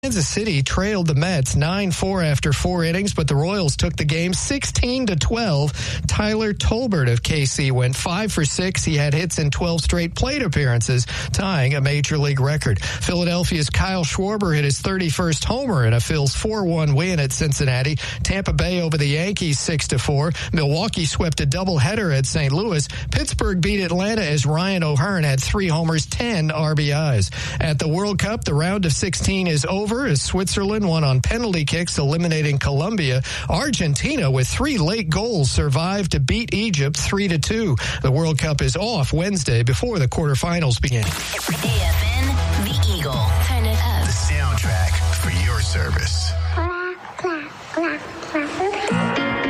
Kansas City trailed the Mets 9-4 after 4 innings, but the Royals took the game 16-12. Tyler Tolbert of KC went 5 for 6. He had hits in 12 straight plate appearances, tying a major league record. Philadelphia's Kyle Schwarber hit his 31st homer in a Phil's 4-1 win at Cincinnati. Tampa Bay over the Yankees 6-4. Milwaukee swept a doubleheader at St. Louis. Pittsburgh beat Atlanta as Ryan O'Hearn had 3 homers, 10 RBIs. At the World Cup, the round of 16 is over as Switzerland won on penalty kicks, eliminating Colombia. Argentina, with 3 late goals, survived to beat Egypt 3-2. The World Cup is off Wednesday before the quarterfinals begin. AFN, The Eagle. Turn it up. The soundtrack for your service.